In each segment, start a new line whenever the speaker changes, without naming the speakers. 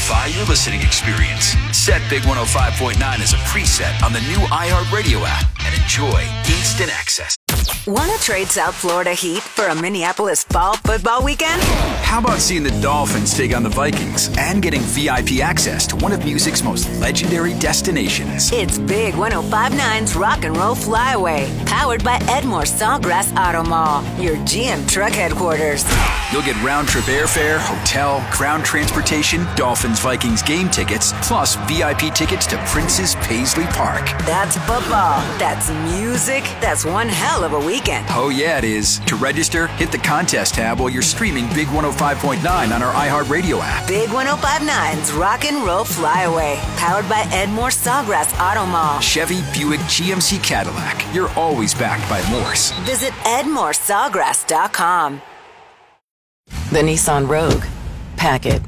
simplify your listening experience. Set Big 105.9 as a preset on the new iHeartRadio app and enjoy instant access.
Want to trade South Florida Heat for a Minneapolis fall football weekend?
How about seeing the Dolphins take on the Vikings and getting VIP access to one of music's most legendary destinations?
It's Big 105.9's Rock and Roll Flyaway, powered by Edmore Sawgrass Auto Mall, your GM truck headquarters.
You'll get round-trip airfare, hotel, ground transportation, Dolphins-Vikings game tickets, plus VIP tickets to Prince's Paisley Park.
That's football. That's music. That's one hell of a weekend.
Oh, yeah, it is. To register, hit the contest tab while you're streaming Big 105.9 on our iHeartRadio app.
Big 105.9's Rock and Roll Flyaway, powered by Edmore Sawgrass Auto Mall.
Chevy, Buick, GMC, Cadillac. You're always backed by Morse.
Visit EdmoreSawgrass.com.
The Nissan Rogue. Pack it.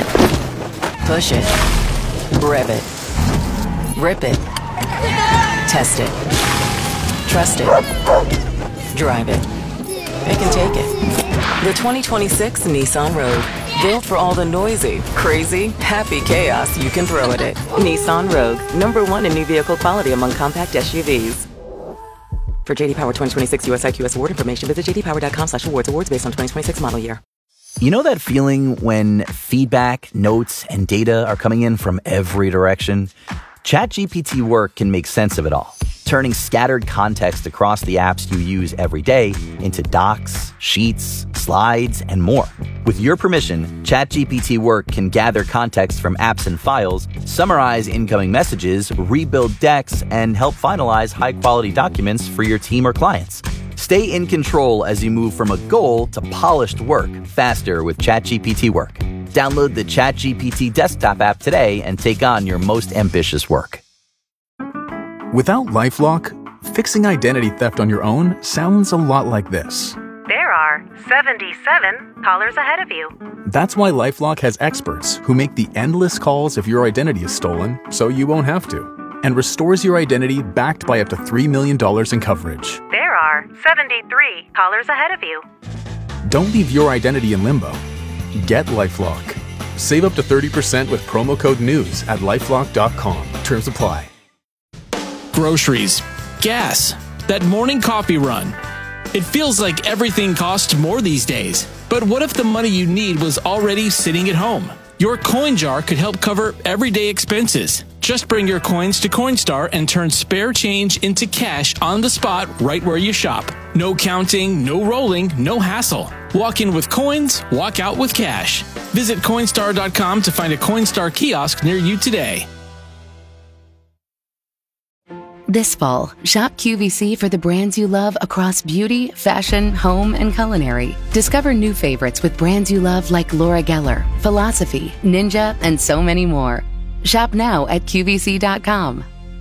Push it. Rev it. Rip it. Test it. Trust it. Drive it. It can take it. The 2026 Nissan Rogue. Built for all the noisy, crazy, happy chaos you can throw at it. Nissan Rogue. #1 in new vehicle quality among compact SUVs. For JD Power 2026 US IQS award information, visit jdpower.com/awards. Awards based on 2026 model year.
You know that feeling when feedback, notes, and data are coming in from every direction? ChatGPT Work can make sense of it all, turning scattered context across the apps you use every day into docs, sheets, slides, and more. With your permission, ChatGPT Work can gather context from apps and files, summarize incoming messages, rebuild decks, and help finalize high-quality documents for your team or clients. Stay in control as you move from a goal to polished work faster with ChatGPT Work. Download the ChatGPT desktop app today and take on your most ambitious work.
Without LifeLock, fixing identity theft on your own sounds a lot like this.
There are 77 callers ahead of you.
That's why LifeLock has experts who make the endless calls if your identity is stolen, so you won't have to, and restores your identity backed by up to $3 million in coverage.
There are 73 callers ahead of you.
Don't leave your identity in limbo. Get LifeLock. Save up to 30% with promo code NEWS at LifeLock.com. Terms apply.
Groceries, gas, that morning coffee run. It feels like everything costs more these days. But what if the money you need was already sitting at home? Your coin jar could help cover everyday expenses. Just bring your coins to Coinstar and turn spare change into cash on the spot right where you shop. No counting, no rolling, no hassle. Walk in with coins, walk out with cash. Visit Coinstar.com to find a Coinstar kiosk near you today.
This fall, shop QVC for the brands you love across beauty, fashion, home, and culinary. Discover new favorites with brands you love like Laura Geller, Philosophy, Ninja, and so many more. Shop now at QVC.com.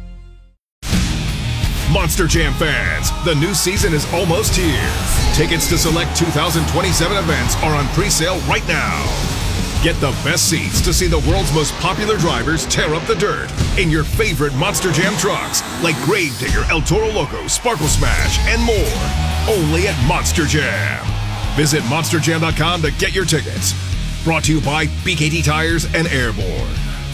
Monster Jam fans, the new season is almost here. Tickets to select 2027 events are on pre-sale right now. Get the best seats to see the world's most popular drivers tear up the dirt in your favorite Monster Jam trucks like Gravedigger, El Toro Loco, Sparkle Smash, and more. Only at Monster Jam. Visit monsterjam.com to get your tickets. Brought to you by BKT Tires and Airborne.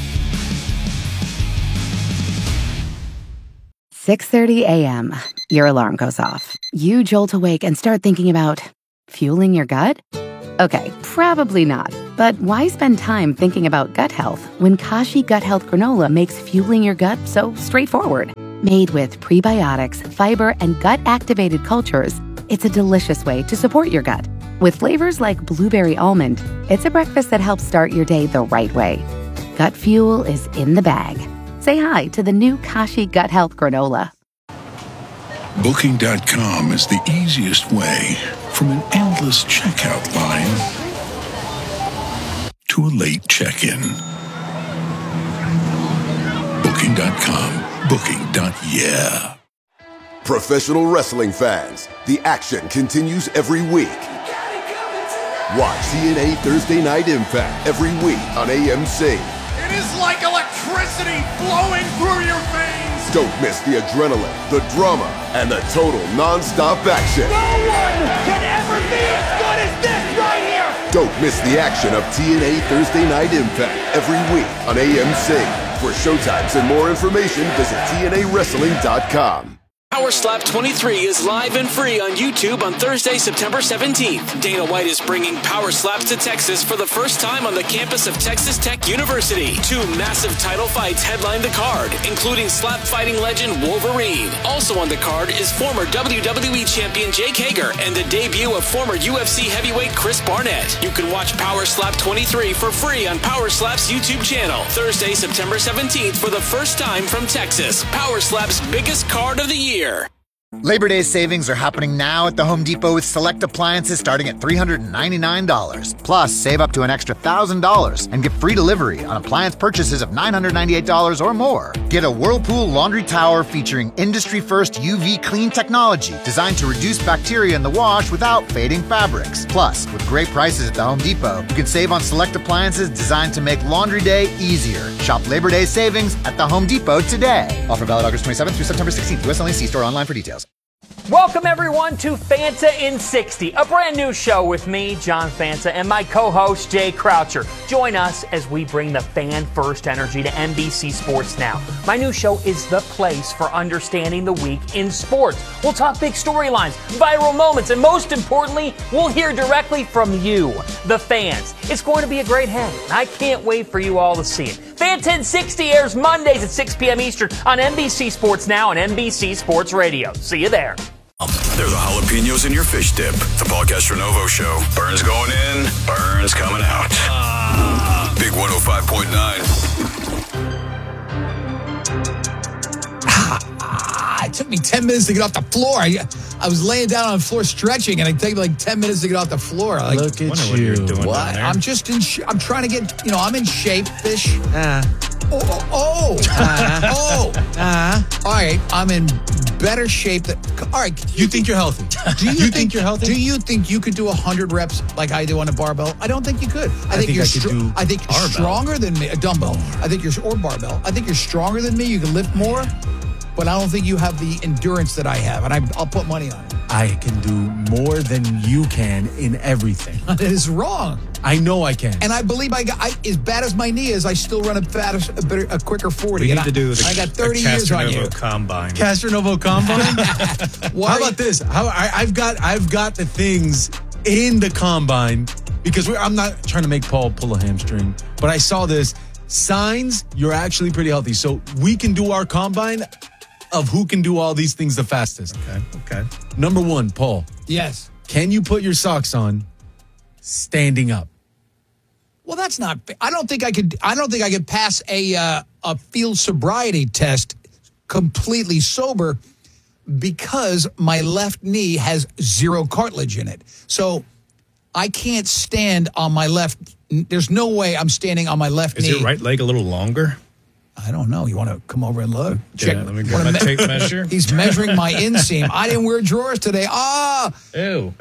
6:30 a.m. Your alarm goes off. You jolt awake and start thinking about fueling your gut? Okay, probably not. But why spend time thinking about gut health when Kashi Gut Health Granola makes fueling your gut so straightforward? Made with prebiotics, fiber, and gut-activated cultures, it's a delicious way to support your gut. With flavors like blueberry almond, it's a breakfast that helps start your day the right way. Gut fuel is in the bag. Say hi to the new Kashi Gut Health Granola.
Booking.com is the easiest way from an endless checkout line to a late check-in. Booking.com. Booking.yeah.
Professional wrestling fans, the action continues every week. Watch TNA Thursday Night Impact every week on AMC.
It is like electricity flowing through your veins.
Don't miss the adrenaline, the drama, and the total non-stop action.
No one can ever be as good as this right here.
Don't miss the action of TNA Thursday Night Impact every week on AMC. For showtimes and more information, visit TNAWrestling.com.
Power Slap 23 is live and free on YouTube on Thursday, September 17th. Dana White is bringing Power Slaps to Texas for the first time on the campus of Texas Tech University. 2 massive title fights headline the card, including slap fighting legend Wolverine. Also on the card is former WWE champion Jake Hager and the debut of former UFC heavyweight Chris Barnett. You can watch Power Slap 23 for free on Power Slap's YouTube channel. Thursday, September 17th for the first time from Texas. Power Slap's biggest card of the year.
Labor Day savings are happening now at the Home Depot with select appliances starting at $399. Plus, save up to an extra $1,000 and get free delivery on appliance purchases of $998 or more. Get a Whirlpool laundry tower featuring industry-first UV clean technology designed to reduce bacteria in the wash without fading fabrics. Plus, with great prices at the Home Depot, you can save on select appliances designed to make laundry day easier. Shop Labor Day savings at the Home Depot today. Offer valid August 27th through September 16th. US only. See store online for details.
Welcome, everyone, to Fanta in 60, a brand new show with me, John Fanta, and my co-host, Jay Croucher. Join us as we bring the fan-first energy to NBC Sports Now. My new show is the place for understanding the week in sports. We'll talk big storylines, viral moments, and most importantly, we'll hear directly from you, the fans. It's going to be a great hang, and I can't wait for you all to see it. Fanta in 60 airs Mondays at 6 p.m. Eastern on NBC Sports Now and NBC Sports Radio. See you there.
They're the jalapenos in your fish dip. The Paul Castronovo Show. Burns going in, Burns coming out. Big 105.9.
It took me 10 minutes to get off the floor. I was laying down on the floor stretching, and it took me like 10 minutes to get off the floor. Like,
look at you.
What? I'm just in. I'm trying to get. I'm in shape, fish. All right, I'm in better shape. All right,
you think you're healthy?
Do you think you're healthy? Do you think you could do 100 reps like I do on a barbell? I don't think you could. I think you're stronger than me. A dumbbell. Or barbell. I think you're stronger than me. You can lift more, but I don't think you have the endurance that I have, and I'll put money on it.
I can do more than you can in everything.
That is wrong.
I know I can.
And I believe as bad as my knee is, I still run a quicker 40.
We need to do
I got 30 years on you.
Combine.
Castronovo Combine? How about this? I've got the things in the Combine because I'm not trying to make Paul pull a hamstring, but I saw this. Signs you're actually pretty healthy. So we can do our Combine of who can do all these things the fastest.
Okay.
Number 1, Paul.
Yes.
Can you put your socks on standing up?
Well, that's not. I don't think I could pass a field sobriety test completely sober because my left knee has 0 cartilage in it. So I can't stand on my left. There's no way I'm standing on my left knee.
Is your right leg a little longer?
I don't know. You want to come over and look?
Check. Yeah, let me get my tape measure.
He's measuring my inseam. I didn't wear drawers today.
Ew.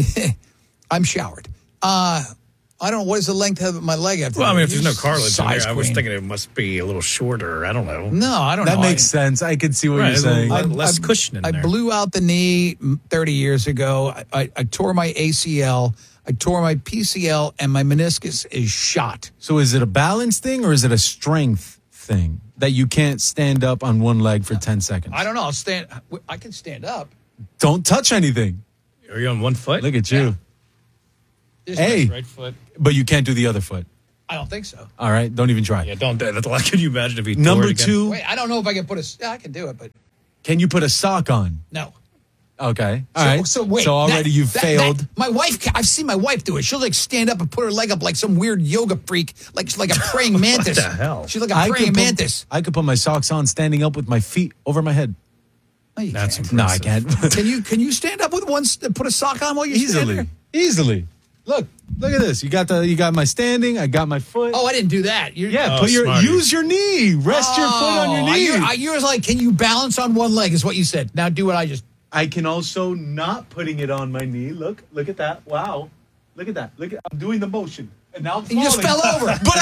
I'm showered. I don't know. What is the length of my leg?
Well, I mean, if there's no cartilage in there, I was thinking it must be a little shorter. I don't know.
No, I don't know.
That makes sense. I can see what you're saying.
Less cushion in there.
I blew out the knee 30 years ago. I tore my ACL. I tore my PCL, and my meniscus is shot.
So is it a balance thing or is it a strength thing that you can't stand up on one leg for 10 seconds?
I don't know. I can stand up.
Don't touch anything.
Are you on one foot?
Look at you.
Yeah.
Hey,
right foot.
But you can't do the other foot.
I don't think so.
All right, don't even try.
Yeah, don't do that. Can you imagine if he
Number
tore it again?
2.
Wait, I don't know if I can I can do it, but
can you put a sock on?
No.
Okay. All right.
So wait.
So already you've failed.
My wife, I've seen my wife do it. She'll stand up and put her leg up like some weird yoga freak, like a praying mantis.
What the hell?
She's like a praying mantis.
I could put my socks on standing up with my feet over my head.
No, you
That's
can't.
No, I can't.
Can you stand up with put a sock on while you're standing there?
Easily. Look at this. You got my standing. I got my foot.
Oh, I didn't do that.
Use your knee. Rest your foot on your knee.
You're like, can you balance on one leg? Is what you said. Now do what I just.
I can also not putting it on my knee. Look at that. Wow. Look at that. I'm doing the motion. And now I'm falling.
You just fell over.
But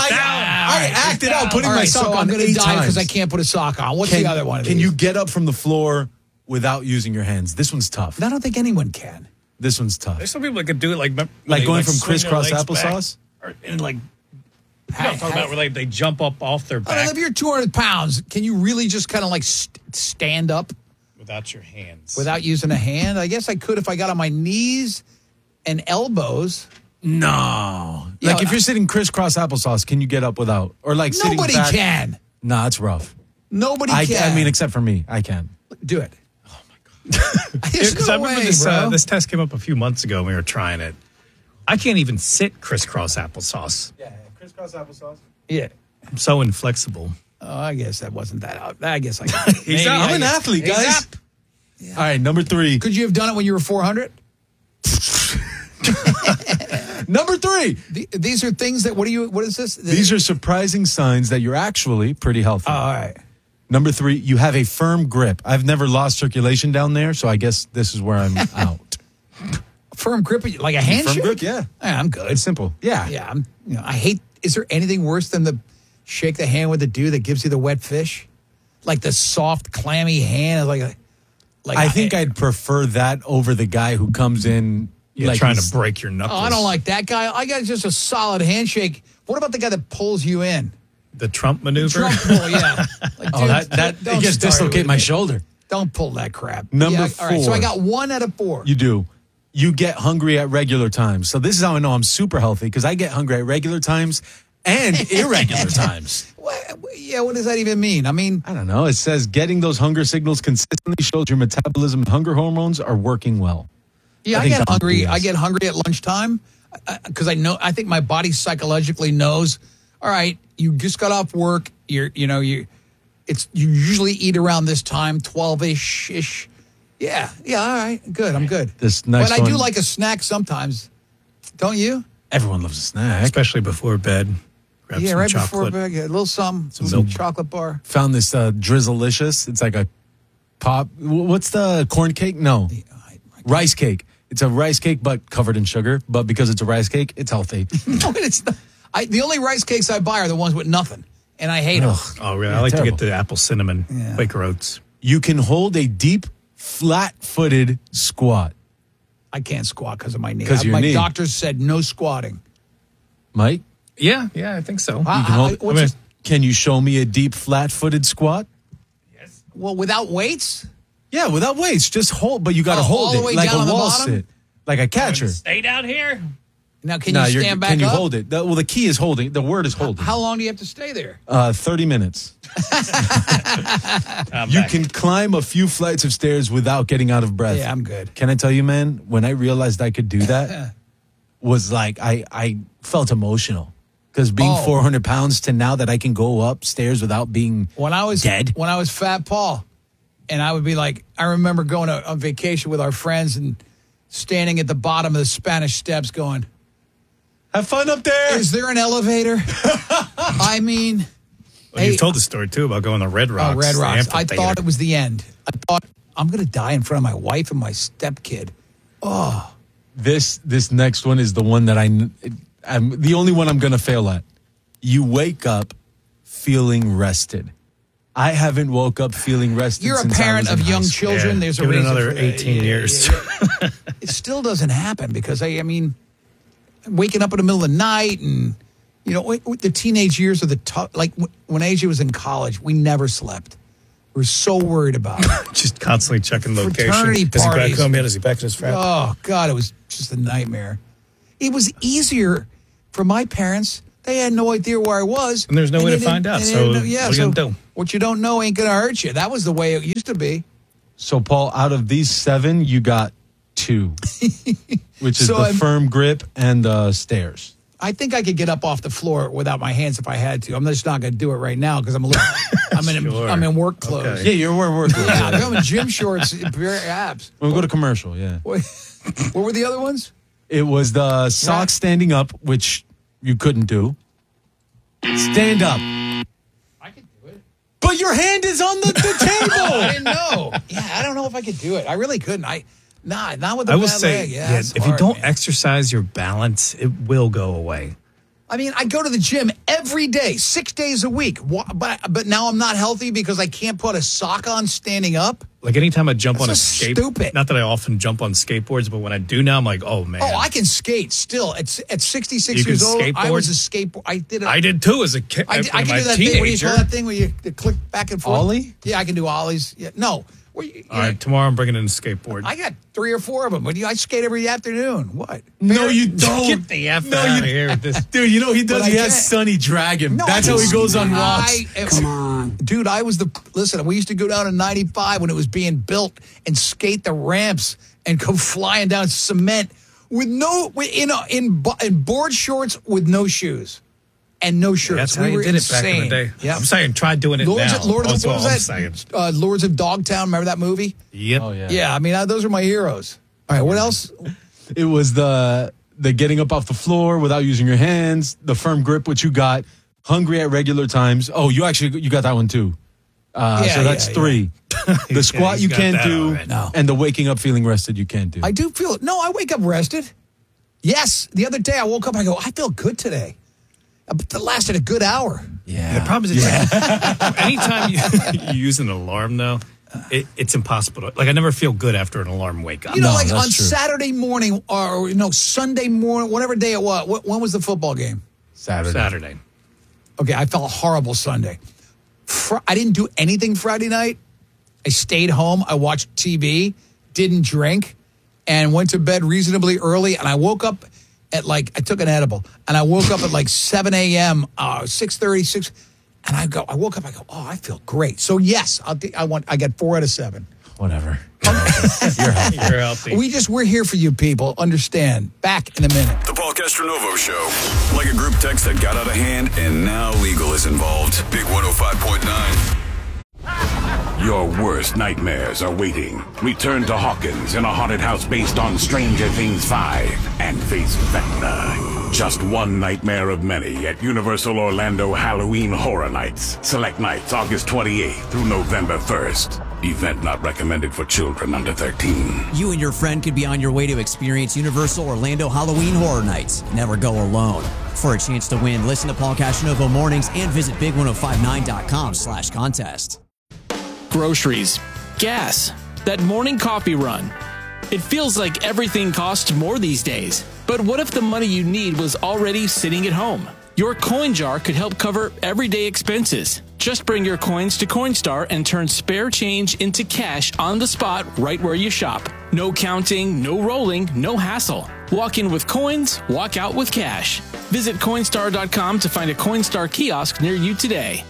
I acted out putting my sock on.
I'm going to die because I can't put a sock on. What's the other one?
Can you get up from the floor without using your hands? This one's tough.
I don't think anyone can.
This one's tough.
There's some people that could do it like
going from crisscross applesauce?
And like, I'm talking about where they jump up off their back.
If you're 200 pounds, can you really just kind of like stand up?
Without your hands.
Without using a hand? I guess I could if I got on my knees and elbows.
No. Like if you're sitting crisscross applesauce, can you get up without? Or like sitting back?
Nobody can.
Nah, it's rough.
Nobody can.
I mean, except for me. I can.
Do it.
Oh, my God. Because I remember this test came up a few months ago and we were trying it. I can't even sit crisscross applesauce.
Yeah, crisscross applesauce.
Yeah.
I'm so inflexible.
Oh, I guess that wasn't that out. I guess I
I'm an athlete, guys. Yeah. All right, number 3.
Could you have done it when you were 400?
Number 3.
These are things that, what is this?
These are surprising signs that you're actually pretty healthy.
Oh, all right.
Number 3, you have a firm grip. I've never lost circulation down there, so I guess this is where I'm out.
Firm grip, like a handshake?
Firm grip, yeah.
I'm good.
It's simple. Yeah.
Yeah, I hate, is there anything worse than the shake the hand with the dude that gives you the wet fish? Like the soft, clammy hand,
I think I'd prefer that over the guy who comes in
trying to break your knuckles.
Oh, I don't like that guy. I got just a solid handshake. What about the guy that pulls you in?
The Trump maneuver?
Trump pull, yeah. Like,
that I guess dislocate my shoulder.
Don't pull that crap.
Number 4.
All right, so I got 1 out of 4.
You do. You get hungry at regular times. So this is how I know I'm super healthy, because I get hungry at regular times and irregular times.
What does that even mean? I mean,
I don't know. It says getting those hunger signals consistently shows your metabolism and hunger hormones are working well.
Yeah, I get hungry. I get hungry at lunchtime because I think my body psychologically knows. All right, you just got off work. You usually eat around this time, 12-ish. Yeah. All right, good. I'm good.
This next
but I do like a snack sometimes. Don't you?
Everyone loves a snack,
especially before bed. Grab some
right
chocolate.
Before bed. Yeah, a little some chocolate bar.
Found this Drizzlicious. It's like a pop. What's the corn cake? No, rice cake. It's a rice cake, but covered in sugar. But because it's a rice cake, it's healthy.
No, it's not. The only rice cakes I buy are the ones with nothing, and I hate them.
Oh, really? I like to get the apple cinnamon Quaker Oats.
You can hold a deep, flat-footed squat.
I can't squat because of my knee.
My
doctor said no squatting.
Mike?
Yeah, I think so.
Can you show me a deep, flat-footed squat?
Yes. Well, without weights?
Yeah, without weights. Just hold, but you got to hold it like a wall sit, like a catcher.
Stay down here.
Now, can you stand back up?
Can you hold it? Well, the key is holding. The word is holding.
How long do you have to stay there?
30 minutes. You can climb a few flights of stairs without getting out of breath.
Yeah, I'm good.
Can I tell you, man, when I realized I could do that, was like I felt emotional. Because being 400 pounds to now that I can go upstairs without being dead.
When I was Fat Paul, and I would be like, I remember going on vacation with our friends and standing at the bottom of the Spanish Steps going,
have fun up there.
Is there an elevator? I mean...
Well, you've told the story, too, about going to Red Rocks.
Red Rocks. I thought it was the end. I thought, I'm going to die in front of my wife and my stepkid. Oh.
This next one is the one that I'm the only one I'm going to fail at. You wake up feeling rested. I haven't woke up feeling rested.
You're a parent of young children.
Yeah.
There's a
reason
another
18 years.
It still doesn't happen because I mean, waking up in the middle of the night and the teenage years are the tough. Like when AJ was in college, we never slept. We were so worried about it.
Just constantly checking location.
Fraternity
parties. Is he back home yet? Is he back in his frat?
Oh God, it was just a nightmare. It was easier for my parents. They had no idea where I was.
And there's no way to find out. So what are you going to do?
What you don't know ain't going to hurt you. That was the way it used to be.
So, Paul, out of these 7, you got 2, which is the firm grip and the stairs.
I think I could get up off the floor without my hands if I had to. I'm just not going to do it right now because I'm I'm in work clothes.
Okay. Yeah, you're wearing work clothes.
Yeah, I'm in gym shorts, bare abs.
We'll go to commercial, yeah.
What were the other ones?
It was the socks standing up, which you couldn't do. Stand up.
I could do it.
But your hand is on the table.
Oh, I didn't know. Yeah, I don't know if I could do it. I really couldn't. Not with the bad leg. Yeah,
if you don't exercise your balance, it will go away.
I mean, I go to the gym every day, 6 days a week. But now I'm not healthy because I can't put a sock on standing up.
Like anytime I jump on a
stupid.
Not that I often jump on skateboards, but when I do now, I'm like, oh man.
Oh, I can skate still. At 66
You
years
can
old, I
skateboard?
was a skateboard. I did it.
I did too as a kid.
I can do that thing. What do you call that thing where you click back and forth?
Ollie?
Yeah, I can do ollies. Yeah, no.
All right, tomorrow I'm bringing in a skateboard.
I got 3 or 4 of them. I skate every afternoon. What?
No, you don't.
Get the F out of here with this.
Dude, you know he does?
But
He
I
has
can't.
Sonny drag him.
No,
That's
I
how he
just-
goes on walks.
Come on. Dude, listen, we used to go down to 95 when it was being built and skate the ramps and go flying down cement in board shorts with no shoes and no shirts.
That's how you did it back in the day.
Yeah.
I'm saying try doing it
Lords
now.
Of, Lord of,
That's
what
all
was
I'm
that?
saying.
Lords of Dogtown. Remember that movie?
Yep.
Oh, yeah.
Yeah, I mean, those are my heroes. All right, what else?
It was the getting up off the floor without using your hands, the firm grip, which you got, hungry at regular times. Oh, you got that one too. So that's 3. The squat
he's
you
got
can't
that
do,
already.
No.
and the waking up feeling rested you can't do.
I do feel it. No, I wake up rested. Yes, the other day I woke up and I go, I feel good today. It lasted a good hour.
Yeah.
The problem is, anytime you use an alarm, though, it's impossible. Like, I never feel good after an alarm wake up.
You know,
No,
like
that's
on
true.
Saturday morning or Sunday morning, whatever day it was. When was the football game?
Saturday.
Okay, I felt horrible Sunday. I didn't do anything Friday night. I stayed home. I watched TV, didn't drink, and went to bed reasonably early. And I woke up at I took an edible, and I woke up at 7 a.m., 6:30, 6. And I woke up, I go, oh, I feel great. So yes, I get 4 out of 7.
Whatever.
You're healthy.
We're here for you people. Understand. Back in a minute.
The Paul Castronovo Show. Like a group text that got out of hand and now legal is involved. Big 105.9.
Your worst nightmares are waiting. Return to Hawkins in a haunted house based on Stranger Things 5 and face Vecna. Just one nightmare of many at Universal Orlando Halloween Horror Nights. Select nights August 28th through November 1st. Event not recommended for children under 13.
You and your friend could be on your way to experience Universal Orlando Halloween Horror Nights. Never go alone. For a chance to win, listen to Paul Castronovo Mornings and visit big1059.com/contest.
Groceries, gas, that morning coffee run. It feels like everything costs more these days. But what if the money you need was already sitting at home? Your coin jar could help cover everyday expenses. Just bring your coins to Coinstar and turn spare change into cash on the spot right where you shop. No counting, no rolling, no hassle. Walk in with coins, walk out with cash. Visit Coinstar.com to find a Coinstar kiosk near you today.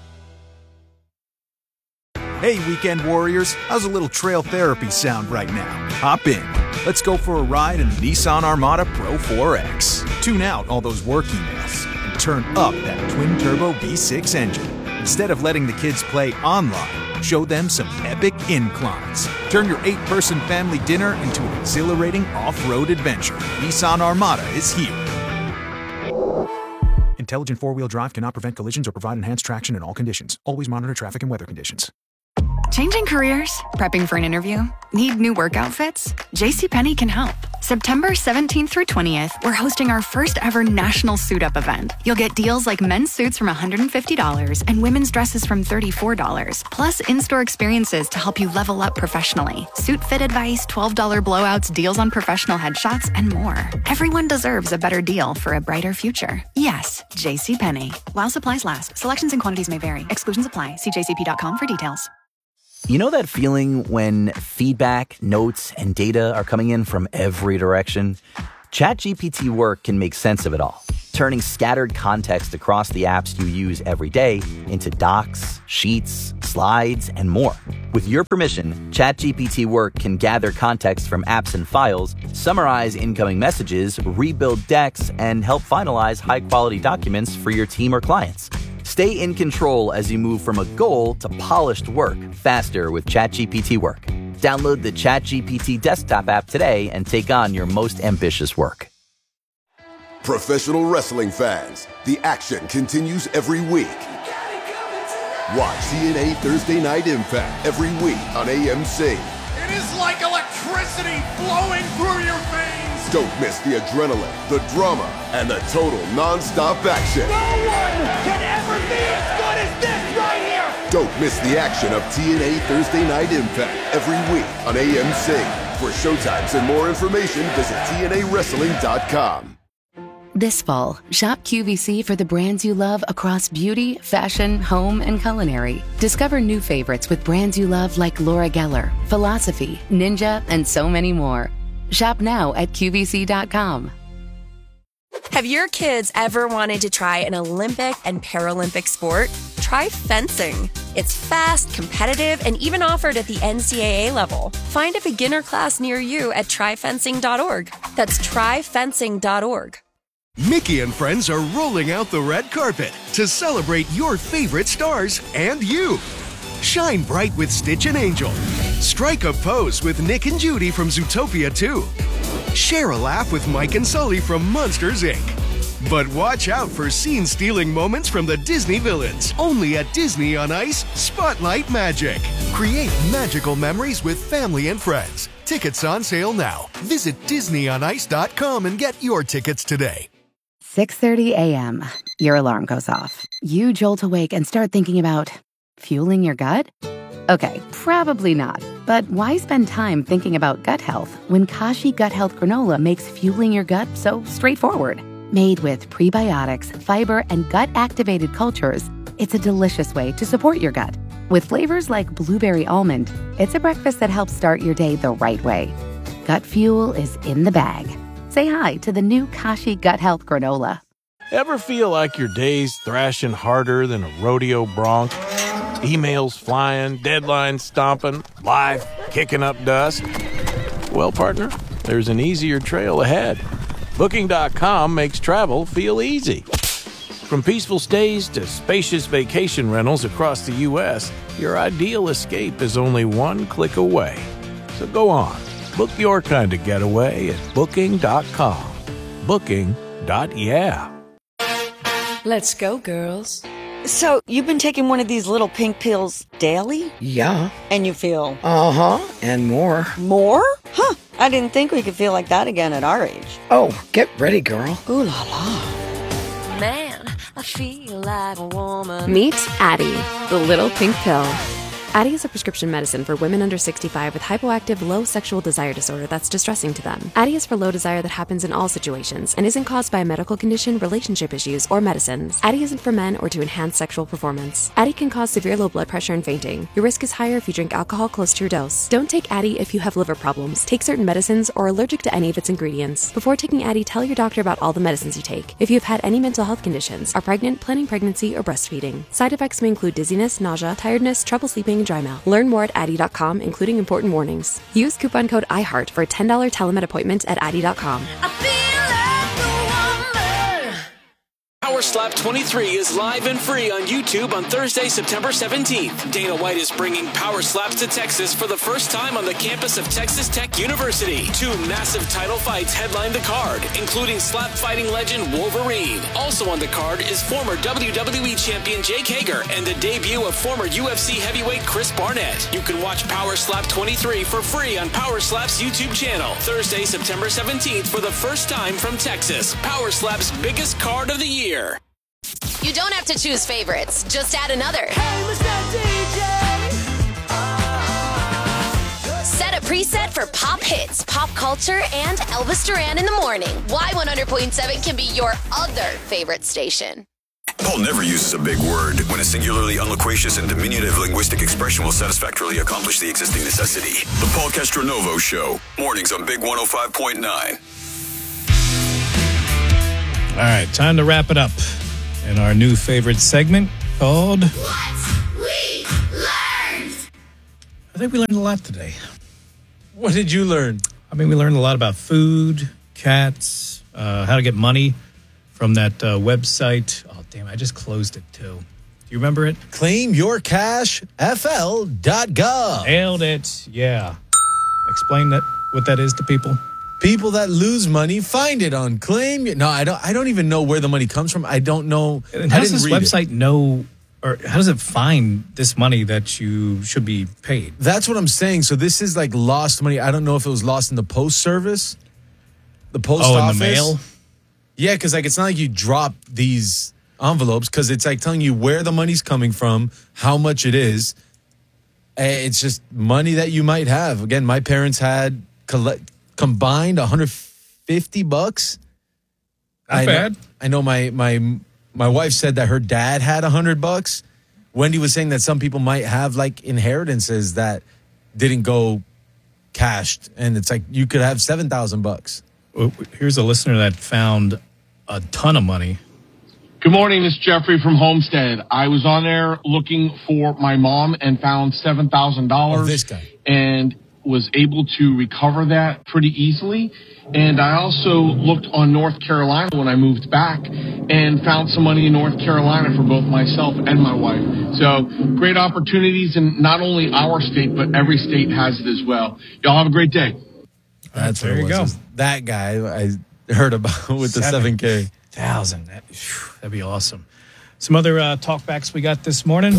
Hey, weekend warriors, how's a little trail therapy sound right now? Hop in. Let's go for a ride in the Nissan Armada Pro 4X. Tune out all those work emails and turn up that twin-turbo V6 engine. Instead of letting the kids play online, show them some epic inclines. Turn your 8-person family dinner into an exhilarating off-road adventure. Nissan Armada is here. Intelligent four-wheel drive cannot prevent collisions or provide enhanced traction in all conditions. Always monitor traffic and weather conditions.
Changing careers? Prepping for an interview? Need new work outfits? JCPenney can help. September 17th through 20th, we're hosting our first ever national suit up event. You'll get deals like men's suits from $150 and women's dresses from $34, plus in-store experiences to help you level up professionally. Suit fit advice, $12 blowouts, deals on professional headshots, and more. Everyone deserves a better deal for a brighter future. Yes, JCPenney. While supplies last, selections and quantities may vary. Exclusions apply. See jcp.com for details.
You know that feeling when feedback, notes, and data are coming in from every direction? ChatGPT Work can make sense of it all, turning scattered context across the apps you use every day into docs, sheets, slides, and more. With your permission, ChatGPT Work can gather context from apps and files, summarize incoming messages, rebuild decks, and help finalize high-quality documents for your team or clients. Stay in control as you move from a goal to polished work faster with ChatGPT Work. Download the ChatGPT desktop app today and take on your most ambitious work.
Professional wrestling fans, the action continues every week. Watch TNA Thursday Night Impact every week on AMC.
It is like electricity flowing through your veins.
Don't miss the adrenaline, the drama, and the total non-stop action.
No one can ever be as good as this right here!
Don't miss the action of TNA Thursday Night Impact every week on AMC. For showtimes and more information, visit TNAWrestling.com.
This fall, shop QVC for the brands you love across beauty, fashion, home, and culinary. Discover new favorites with brands you love like Laura Geller, Philosophy, Ninja, and so many more. Shop now at QVC.com.
Have your kids ever wanted to try an Olympic and Paralympic sport? Try fencing. It's fast, competitive, and even offered at the NCAA level. Find a beginner class near you at tryfencing.org. That's tryfencing.org.
Mickey and friends are rolling out the red carpet to celebrate your favorite stars and you. Shine bright with Stitch and Angel. Strike a pose with Nick and Judy from Zootopia 2. Share a laugh with Mike and Sully from Monsters, Inc. But watch out for scene-stealing moments from the Disney villains. Only at Disney on Ice Spotlight Magic. Create magical memories with family and friends. Tickets on sale now. Visit DisneyOnIce.com and get your tickets today.
6:30 a.m. Your alarm goes off. You jolt awake and start thinking about fueling your gut? Okay, probably not. But why spend time thinking about gut health when Kashi Gut Health Granola makes fueling your gut so straightforward? Made with prebiotics, fiber, and gut-activated cultures, it's a delicious way to support your gut. With flavors like blueberry almond, it's a breakfast that helps start your day the right way. Gut fuel is in the bag. Say hi to the new Kashi Gut Health Granola.
Ever feel like your day's thrashing harder than a rodeo bronc? Emails flying, deadlines stomping, life kicking up dust? Well, partner, there's an easier trail ahead. Booking.com makes travel feel easy. From peaceful stays to spacious vacation rentals across the U.S., your ideal escape is only one click away. So go on, book your kind of getaway at Booking.com. Booking.yeah.
Let's go, girls. So, you've been taking one of these little pink pills daily?
Yeah.
And you feel?
Uh-huh, and more.
More? Huh, I didn't think we could feel like that again at our age.
Oh, get ready, girl.
Ooh la la.
Man, I feel like a woman.
Meet Addie, the little pink pill. Addie is a prescription medicine for women under 65 with hypoactive low sexual desire disorder that's distressing to them. Addie is for low desire that happens in all situations and isn't caused by a medical condition, relationship issues, or medicines. Addie isn't for men or to enhance sexual performance. Addie can cause severe low blood pressure and fainting. Your risk is higher if you drink alcohol close to your dose. Don't take Addie if you have liver problems, take certain medicines, or are allergic to any of its ingredients. Before taking Addie, tell your doctor about all the medicines you take. If you have had any mental health conditions, are pregnant, planning pregnancy, or breastfeeding. Side effects may include dizziness, nausea, tiredness, trouble sleeping, and dry mouth. Learn more at Addie.com, including important warnings. Use coupon code IHEART for a $10 telemed appointment at Addie.com.
Power Slap 23 is live and free on YouTube on Thursday, September 17th. Dana White is bringing Power Slaps to Texas for the first time on the campus of Texas Tech University. 2 massive title fights headline the card, including slap fighting legend Wolverine. Also on the card is former WWE champion Jake Hager and the debut of former UFC heavyweight Chris Barnett. You can watch Power Slap 23 for free on Power Slap's YouTube channel. Thursday, September 17th for the first time from Texas. Power Slap's biggest card of the year.
You don't have to choose favorites. Just add another.
Hey, Mr. DJ.
Set a preset for pop hits, pop culture, and Elvis Duran in the morning. Y100.7 can be your other favorite station.
Paul never uses a big word when a singularly unloquacious and diminutive linguistic expression will satisfactorily accomplish the existing necessity. The Paul Castronovo Show. Mornings on Big 105.9.
All right, time to wrap it up in our new favorite segment called
What We Learned.
I think we learned a lot today.
What did you learn?
I mean, we learned a lot about food, cats, how to get money from that website. Oh, damn, I just closed it, too. Do you remember it?
ClaimYourCashFL.gov.
Nailed it, yeah. Explain what that is to people.
People that lose money find it on Claim. No, I don't even know where the money comes from. I don't know.
And how does this website know, or how does it find this money that you should be paid?
That's what I'm saying. So this is like lost money. I don't know if it was lost in the post service. the post
in
office.
the mail?
Yeah, because like it's not like you drop these envelopes because it's like telling you where the money's coming from, how much it is. It's just money that you might have. Again, my parents had combined $150.
Not bad.
I know my wife said that her dad had $100. Wendy was saying that some people might have like inheritances that didn't go cashed, and it's like you could have $7,000.
Here's a listener that found a ton of money.
Good morning, this is Jeffrey from Homestead. I was on there looking for my mom and found $7,000.
Oh, this guy.
And was able to recover that pretty easily. And I also looked on North Carolina when I moved back and found some money in North Carolina for both myself and my wife. So great opportunities in not only our state, but every state has it as well. Y'all have a great day.
That's
there you go.
That guy I heard about with the 7K.
That'd be awesome. Some other talkbacks we got this morning.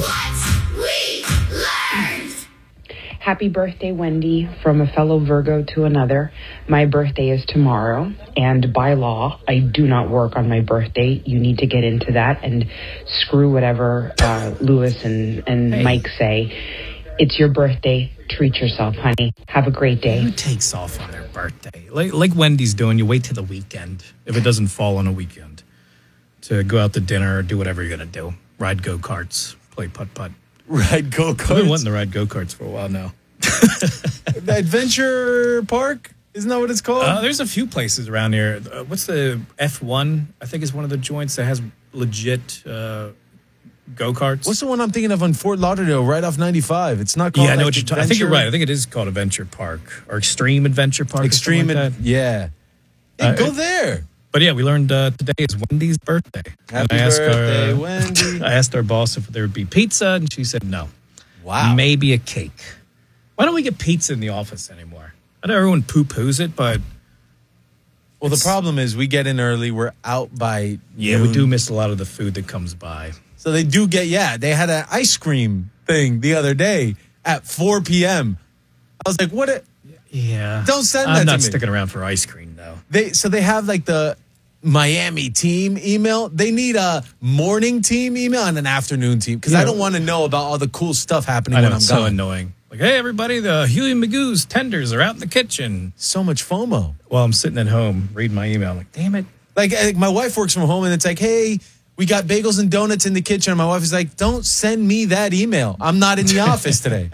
Happy birthday, Wendy, from a fellow Virgo to another. My birthday is tomorrow, and by law, I do not work on my birthday. You need to get into that and screw whatever Lewis and Mike say. It's your birthday. Treat yourself, honey. Have a great day.
Who takes off on their birthday? Like Wendy's doing, you wait till the weekend, if it doesn't fall on a weekend, to go out to dinner or do whatever you're going to do. Ride go-karts, play putt-putt.
Ride go-karts?
I've been wanting to ride go-karts for a while now.
The Adventure Park? Isn't that what it's called?
There's a few places around here. What's the F1? I think is one of the joints that has legit go-karts.
What's the one I'm thinking of on Fort Lauderdale, right off 95? It's not called.
Yeah, I know what you're talking. I think you're right. I think it is called Adventure Park or Extreme Adventure Park.
Extreme,
like that.
Yeah. Hey, go there.
But yeah, we learned today is Wendy's birthday.
Happy birthday, Wendy.
I asked our boss if there would be pizza, and she said no.
Wow.
Maybe a cake. Why don't we get pizza in the office anymore? I know everyone poo-poos it, but...
Well, the problem is we get in early. We're out by
Yeah,
noon.
we do miss a lot of the food that comes by.
So they do get, they had an ice cream thing the other day at 4 p.m. I was like, what?
Yeah.
Don't send that
I'm
to
not
me.
sticking around for ice cream, though.
They have like the Miami team email. They need a morning team email and an afternoon team because I don't want to know about all the cool stuff happening when I'm
it's
gone.
so annoying. Like, hey, everybody, the Huey Magoo's tenders are out in the kitchen.
So much FOMO.
Well, I'm sitting at home reading my email. I'm like, damn it.
Like my wife works from home and it's like, hey, we got bagels and donuts in the kitchen. And my wife is like, don't send me that email. I'm not in the office today.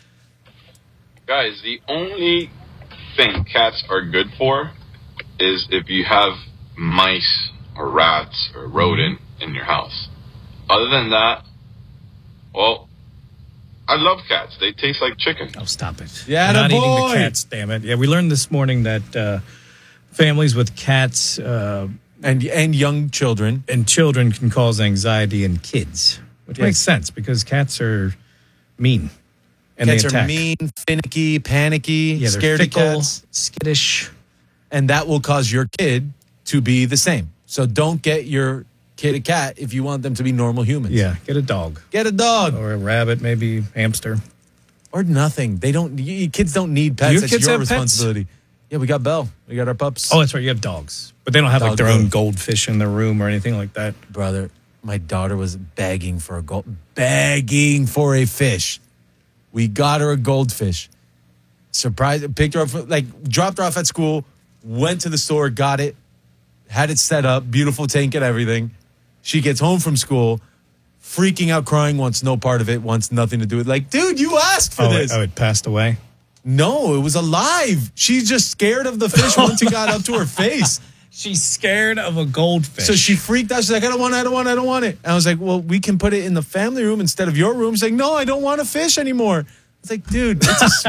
Guys, the only thing cats are good for is if you have mice or rats or rodent in your house. Other than that, well, I love cats. They taste like chicken.
Oh, stop it.
Yeah,
not eating
boy.
the cats, damn it. Yeah, we learned this morning that families with cats
and young children
and children can cause anxiety in kids, which makes sense because cats are mean and
Cats
they attack.
are mean, finicky, panicky,
Yeah, they're
scaredy
fickle,
cats,
skittish,
and that will cause your kid to be the same. So don't get your kid a cat if you want them to be normal humans.
Yeah, get a dog.
Get a dog.
Or a rabbit, maybe hamster.
Or nothing. They don't. Kids don't need pets.
Your
That's
kids
your
have pets?
responsibility. Yeah, we got Belle. We got our pups.
Oh, that's right. You have dogs. But they don't have like their own goldfish in their room or anything like that.
Brother, my daughter was begging for a fish. We got her a goldfish. Surprised, picked her up, dropped her off at school, went to the store, got it, had it set up, beautiful tank and everything. She gets home from school, freaking out, crying, wants no part of it, wants nothing to do with it. Like, dude, you asked for this.
Oh, it passed away?
No, it was alive. She's just scared of the fish once it got up to her face.
She's scared of a goldfish.
So she freaked out. She's like, I don't want it. And I was like, well, we can put it in the family room instead of your room. She's like, no, I don't want a fish anymore. I was like, dude, it's a